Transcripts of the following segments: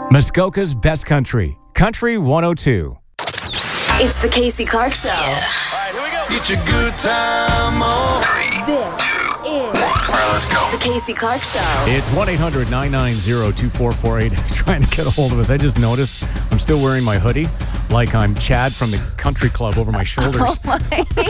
Muskoka's Best Country, Country 102. It's the Casey Clark Show. All right, here we go. Get your good time on. This is All right, let's go. the Casey Clark Show. It's 1-800-990-2448. Trying to get a hold of us. I just noticed I'm still wearing my hoodie like I'm Chad from the country club over my shoulders. Oh my,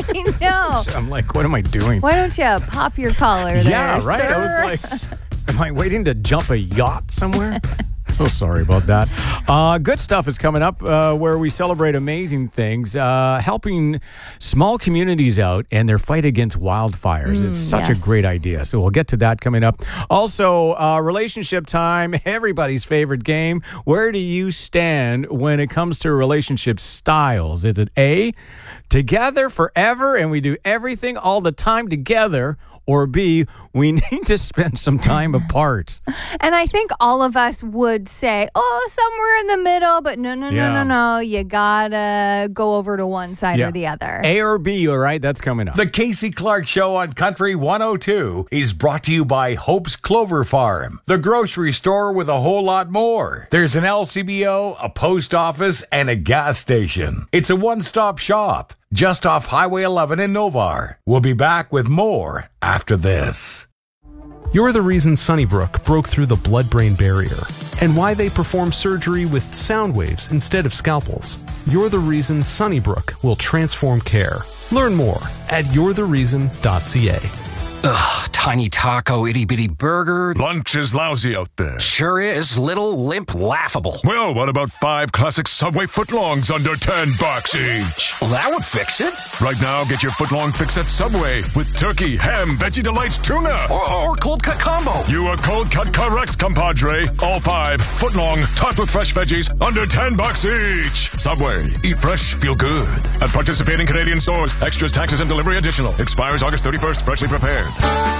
no. I'm like, what am I doing? Why don't you pop your collar there, Yeah, right. sir? I was like, am I waiting to jump a yacht somewhere? So sorry about that. Good stuff is coming up where we celebrate amazing things, helping small communities out and their fight against wildfires. It's such a great idea. So we'll get to that coming up. Also, relationship time, everybody's favorite game. Where do you stand when it comes to relationship styles? Is it A, together forever and we do everything all the time together? Or B, we need to spend some time apart. And I think all of us would say, oh, somewhere in the middle, but no. You gotta go over to one side or the other. A or B, all right? That's coming up. The Casey Clark Show on Country 102 is brought to you by Hope's Clover Farm, the grocery store with a whole lot more. There's an LCBO, a post office, and a gas station. It's a one-stop shop just off Highway 11 in Novar. We'll be back with more after this. You're the reason Sunnybrook broke through the blood-brain barrier and why they perform surgery with sound waves instead of scalpels. You're the reason Sunnybrook will transform care. Learn more at you'rethereason.ca. Ugh, tiny taco, itty-bitty burger. Lunch is lousy out there. Sure is. Little, limp, laughable. Well, what about 5 classic Subway footlongs under $10 each? Well, that would fix it. Right now, get your footlong fix at Subway with turkey, ham, Veggie Delights, tuna. Or cold cut combo. You are cold cut correct, compadre. All 5 footlong, topped with fresh veggies, under $10 each. Subway. Eat fresh, feel good. At participating Canadian stores. Extras, taxes, and delivery additional. Expires August 31st. Freshly prepared.